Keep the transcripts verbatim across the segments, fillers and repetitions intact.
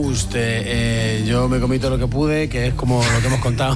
Ghost. Eh, eh, yo me comí todo lo que pude, que es como lo que hemos contado.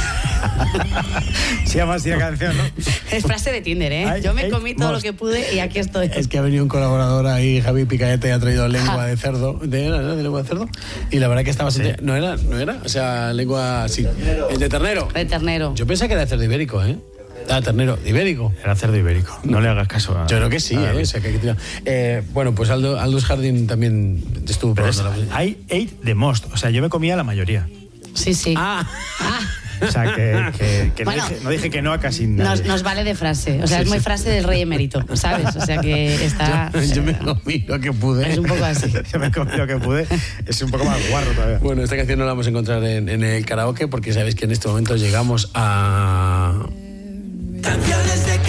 Se llama así la canción, ¿no? Es frase de Tinder, ¿eh? Ay, yo me ay, comí todo most. lo que pude y aquí estoy. Es que ha venido un colaborador ahí, Javi Picaete, y ha traído lengua de cerdo. ¿De, era, ¿De lengua de cerdo? Y la verdad que estaba... Sí. Bastante, no era, no era, o sea, lengua así. ¿El de ternero? De ternero. Yo pensé que era de cerdo ibérico, ¿eh? Ah, ternero, de ibérico. Era cerdo ibérico. No le hagas caso a... Yo creo que sí, a ¿eh? O sea, que hay que tirar. Eh, bueno, pues Aldo, Aldous Harding también estuvo Pero es, probando la... I ate the most. O sea, yo me comía la mayoría. Sí, sí. Ah, Ah, O sea, que, que, que Bueno, no, dije, no dije que no a casi nada. nos, nos vale de frase. O sea, Sí, es muy sí. frase del rey emérito, ¿sabes? O sea, que está... yo, yo me comí lo que pude. Es un poco así. Yo me comí lo que pude. Es un poco más guarro todavía. Bueno, esta canción no la vamos a encontrar en, en el karaoke porque sabéis que en este momento llegamos a... Canciones de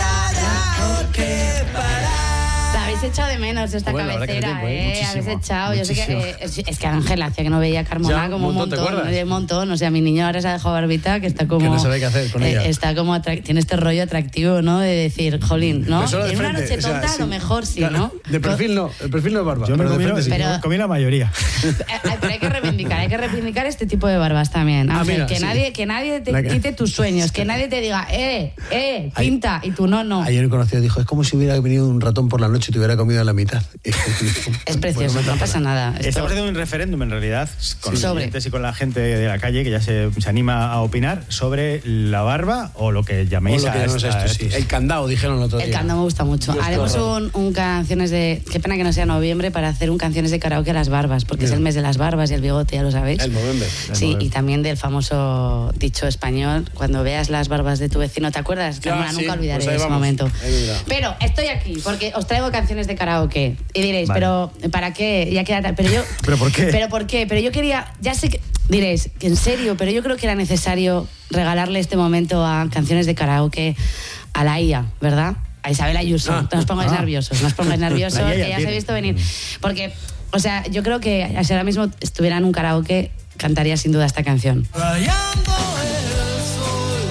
karaoke para... La habéis echado de menos esta Bueno, la verdad que cabecera, hace tiempo, ¿eh? ¿eh? Muchísimo, Habéis echado. Yo sé que, muchísimo. eh, es, es que Ángel hacía que no veía a Carmona Ya, como un un montón, ¿te montón. acuerdas? Un montón. O sea, mi niño ahora se ha dejado barbita, que está como... Que no sabe qué hacer con eh, ella. Está como... atrac- tiene este rollo atractivo, ¿no? De decir, jolín, ¿no? Pero solo de En una frente, noche o sea, tonta, a sí. lo mejor sí, Claro, ¿no? De perfil no, el perfil no es barba. Yo me pero de comí, frente sí. Pero- me comí la mayoría. Eh, eh, Pero hay que reivindicar, hay que reivindicar este tipo de barbas también. Ah, Ángel, mira, que, sí. nadie, que nadie te La que- quite tus sueños, que nadie te diga, eh, eh, pinta, y tú no, no. Ayer un conocido dijo, es como si hubiera venido un ratón por la noche y te hubiera comido la mitad. Es precioso, no pasa nada. Esto- Estamos haciendo un referéndum, en realidad, con los Sobre. clientes y con la gente de la calle que ya se, se anima a opinar sobre la barba o lo que llaméis O lo que a llamamos esta- esto, sí. El candado, dijeron el otro El día. candado me gusta mucho. Dios, Haremos qué horror. un, un canciones de... Qué pena que no sea noviembre para hacer un canciones de karaoke a las barbas, porque es Mira. el mes de las barbas y el bigote, ya lo sabéis. El Movember. El Sí, Movember. y también del famoso dicho español, cuando veas las barbas de tu vecino, ¿te acuerdas? Ya, Carmona, sí, nunca olvidaré pues ahí ese vamos. momento. Ahí mira. Pero estoy aquí porque os traigo canciones de karaoke y diréis, Vale. pero ¿para qué? Ya queda tal. Pero yo... ¿Pero por qué? ¿Pero por qué? Pero yo quería... Ya sé que... Diréis, que en serio, pero yo creo que era necesario regalarle este momento a canciones de karaoke a la I A, ¿verdad? A Isabel Ayuso. Ah. no os pongáis Ah. nerviosos, no os pongáis nerviosos, La I A ya que ya os he tiene. visto venir. Porque, o sea, yo creo que si ahora mismo estuviera en un karaoke, cantaría sin duda esta canción. Rayando el sol,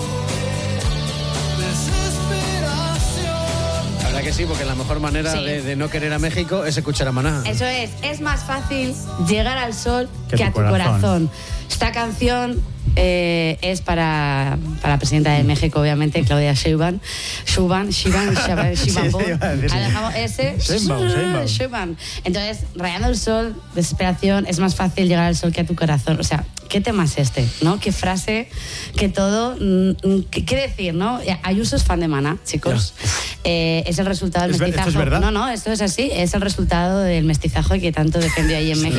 desesperación. La verdad que sí, porque la mejor manera Sí. de, de no querer a México es escuchar a Maná. Eso es, es más fácil llegar al sol Que que, tu a tu corazón. corazón. Esta canción eh, es para, para la presidenta de México, obviamente, Claudia Sheinbaum. Sheinbaum, Sheinbaum, Sheinbaum, Sheinbaum. Sí, sí, iba a decir. Ah, dejamos ese. Sheinbaum, Sheinbaum. Sheinbaum. Entonces, rayando el sol, desesperación, es más fácil llegar al sol que a tu corazón. O sea, ¿qué tema es este? ¿No? ¿Qué frase? ¿Qué todo? Mm, ¿Qué, qué decir, no? Ayuso es fan de Maná, chicos. Eh, es el resultado del ¿Es ver- esto mestizajo. es verdad? No, no, esto es así. Es el resultado del mestizajo que tanto defendió ahí en México.